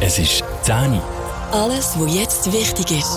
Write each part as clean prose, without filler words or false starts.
Es ist 10 Uhr. Alles, was jetzt wichtig ist.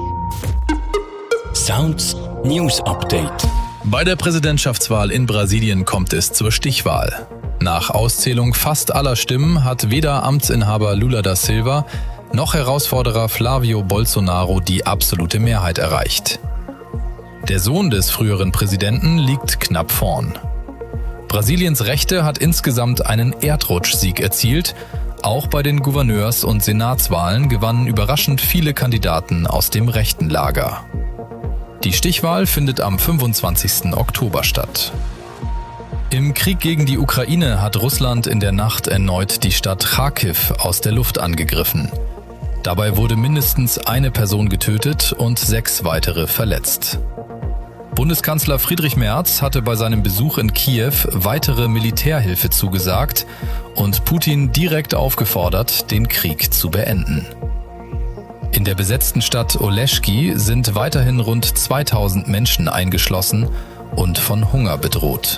Sounds News Update. Bei der Präsidentschaftswahl in Brasilien kommt es zur Stichwahl. Nach Auszählung fast aller Stimmen hat weder Amtsinhaber Lula da Silva noch Herausforderer Flavio Bolsonaro die absolute Mehrheit erreicht. Der Sohn des früheren Präsidenten liegt knapp vorn. Brasiliens Rechte hat insgesamt einen Erdrutschsieg erzielt. Auch bei den Gouverneurs- und Senatswahlen gewannen überraschend viele Kandidaten aus dem rechten Lager. Die Stichwahl findet am 25. Oktober statt. Im Krieg gegen die Ukraine hat Russland in der Nacht erneut die Stadt Charkiw aus der Luft angegriffen. Dabei wurde mindestens eine Person getötet und 6 weitere verletzt. Bundeskanzler Friedrich Merz hatte bei seinem Besuch in Kiew weitere Militärhilfe zugesagt und Putin direkt aufgefordert, den Krieg zu beenden. In der besetzten Stadt Oleschki sind weiterhin rund 2000 Menschen eingeschlossen und von Hunger bedroht.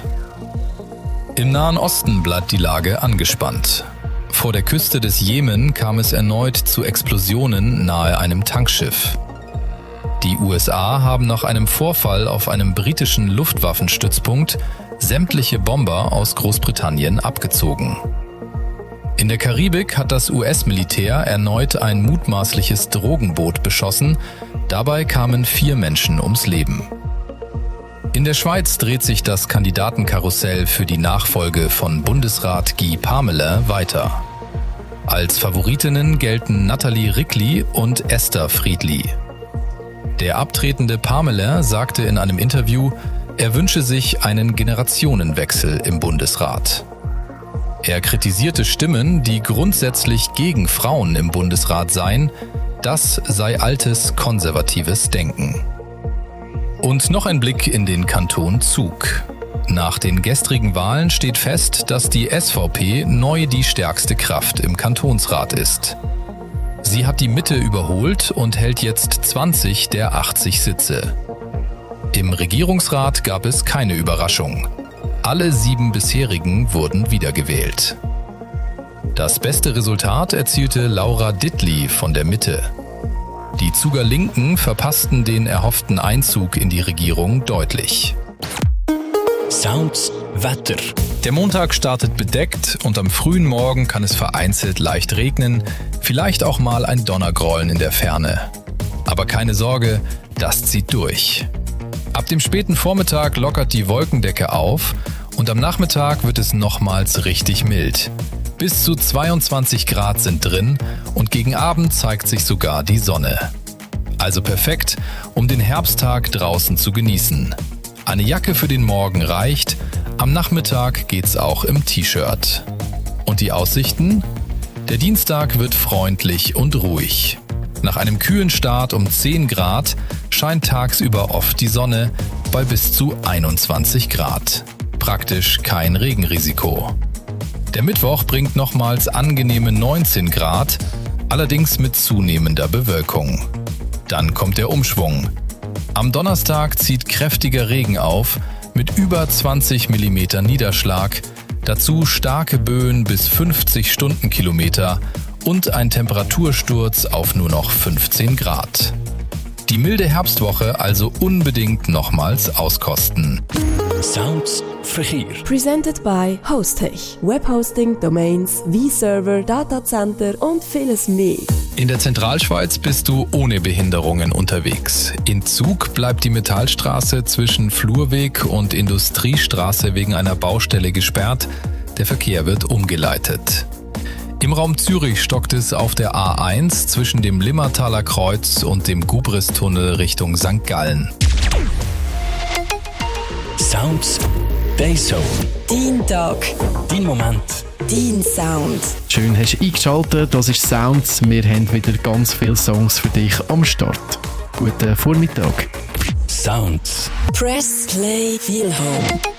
Im Nahen Osten bleibt die Lage angespannt. Vor der Küste des Jemen kam es erneut zu Explosionen nahe einem Tankschiff. Die USA haben nach einem Vorfall auf einem britischen Luftwaffenstützpunkt sämtliche Bomber aus Großbritannien abgezogen. In der Karibik hat das US-Militär erneut ein mutmaßliches Drogenboot beschossen. Dabei kamen 4 Menschen ums Leben. In der Schweiz dreht sich das Kandidatenkarussell für die Nachfolge von Bundesrat Guy Parmelin weiter. Als Favoritinnen gelten Nathalie Rickli und Esther Friedli. Der abtretende Parmelin sagte in einem Interview, er wünsche sich einen Generationenwechsel im Bundesrat. Er kritisierte Stimmen, die grundsätzlich gegen Frauen im Bundesrat seien. Das sei altes, konservatives Denken. Und noch ein Blick in den Kanton Zug. Nach den gestrigen Wahlen steht fest, dass die SVP neu die stärkste Kraft im Kantonsrat ist. Sie hat die Mitte überholt und hält jetzt 20 der 80 Sitze. Im Regierungsrat gab es keine Überraschung. Alle 7 bisherigen wurden wiedergewählt. Das beste Resultat erzielte Laura Dittli von der Mitte. Die Zuger Linken verpassten den erhofften Einzug in die Regierung deutlich. Sounds Wetter. Der Montag startet bedeckt und am frühen Morgen kann es vereinzelt leicht regnen, vielleicht auch mal ein Donnergrollen in der Ferne. Aber keine Sorge, das zieht durch. Ab dem späten Vormittag lockert die Wolkendecke auf und am Nachmittag wird es nochmals richtig mild. Bis zu 22 Grad sind drin und gegen Abend zeigt sich sogar die Sonne. Also perfekt, um den Herbsttag draußen zu genießen. Eine Jacke für den Morgen reicht, am Nachmittag geht's auch im T-Shirt. Und die Aussichten? Der Dienstag wird freundlich und ruhig. Nach einem kühlen Start um 10 Grad scheint tagsüber oft die Sonne bei bis zu 21 Grad. Praktisch kein Regenrisiko. Der Mittwoch bringt nochmals angenehme 19 Grad, allerdings mit zunehmender Bewölkung. Dann kommt der Umschwung. Am Donnerstag zieht kräftiger Regen auf, mit über 20 mm Niederschlag, dazu starke Böen bis 50 Stundenkilometer und ein Temperatursturz auf nur noch 15 Grad. Die milde Herbstwoche also unbedingt nochmals auskosten. Sounds Verkehr. Presented by Hostech. Webhosting, Domains, V-Server, Datacenter und vieles mehr. In der Zentralschweiz bist du ohne Behinderungen unterwegs. In Zug bleibt die Metallstraße zwischen Flurweg und Industriestraße wegen einer Baustelle gesperrt. Der Verkehr wird umgeleitet. Im Raum Zürich stockt es auf der A1 zwischen dem Limmertaler Kreuz und dem Gubristunnel Richtung St. Gallen. Sounds Dayzone. Dein Tag. Dein Moment. Dein Sound. Schön hast du eingeschaltet, das ist Sounds. Wir haben wieder ganz viele Songs für dich am Start. Guten Vormittag. Sounds. Press Play Feel Home.